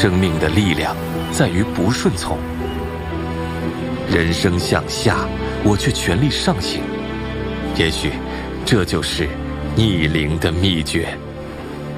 生命的力量在于不顺从。人生向下，我却全力上行。也许，这就是逆龄的秘诀。